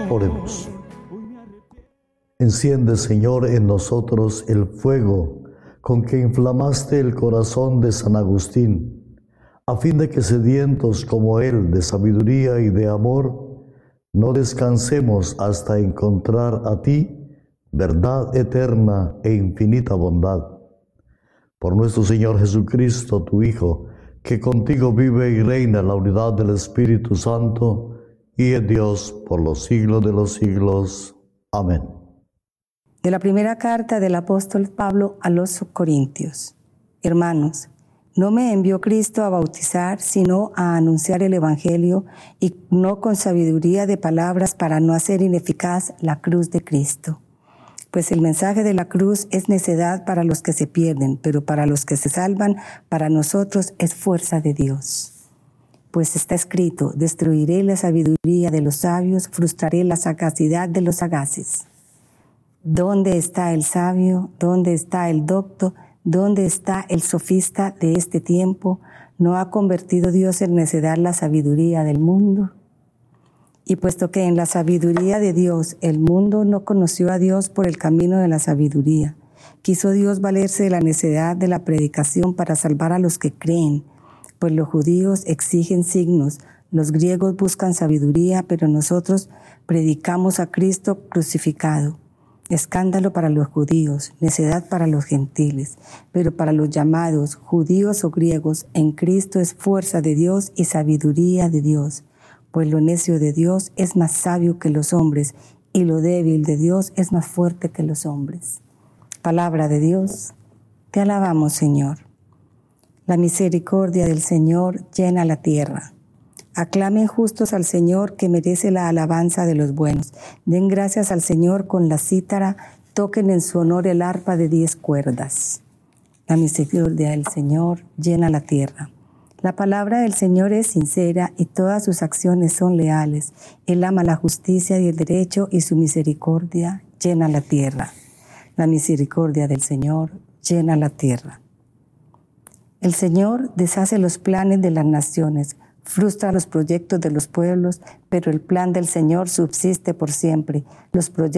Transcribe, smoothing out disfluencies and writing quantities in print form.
Oremos. Enciende, Señor, en nosotros el fuego con que inflamaste el corazón de San Agustín, a fin de que, sedientos como él de sabiduría y de amor, no descansemos hasta encontrar a ti verdad eterna e infinita bondad. Por nuestro Señor Jesucristo, tu Hijo, que contigo vive y reina en la unidad del Espíritu Santo, y es Dios por los siglos de los siglos. Amén. De la primera carta del apóstol Pablo a los Corintios. Hermanos, no me envió Cristo a bautizar, sino a anunciar el Evangelio, y no con sabiduría de palabras para no hacer ineficaz la cruz de Cristo. Pues el mensaje de la cruz es necedad para los que se pierden, pero para los que se salvan, para nosotros es fuerza de Dios. Pues está escrito: destruiré la sabiduría de los sabios, frustraré la sagacidad de los sagaces. ¿Dónde está el sabio? ¿Dónde está el docto? ¿Dónde está el sofista de este tiempo? ¿No ha convertido Dios en necedad la sabiduría del mundo? Y puesto que en la sabiduría de Dios el mundo no conoció a Dios por el camino de la sabiduría, quiso Dios valerse de la necedad de la predicación para salvar a los que creen, pues los judíos exigen signos, los griegos buscan sabiduría, pero nosotros predicamos a Cristo crucificado. Escándalo para los judíos, necedad para los gentiles, pero para los llamados, judíos o griegos, en Cristo es fuerza de Dios y sabiduría de Dios. Pues lo necio de Dios es más sabio que los hombres, y lo débil de Dios es más fuerte que los hombres. Palabra de Dios, te alabamos, Señor. La misericordia del Señor llena la tierra. Aclamen justos al Señor, que merece la alabanza de los buenos. Den gracias al Señor con la cítara, toquen en su honor el arpa de 10 cuerdas. La misericordia del Señor llena la tierra. La palabra del Señor es sincera y todas sus acciones son leales. Él ama la justicia y el derecho, y su misericordia llena la tierra. La misericordia del Señor llena la tierra. El Señor deshace los planes de las naciones, frustra los proyectos de los pueblos, pero el plan del Señor subsiste por siempre. Los proyectos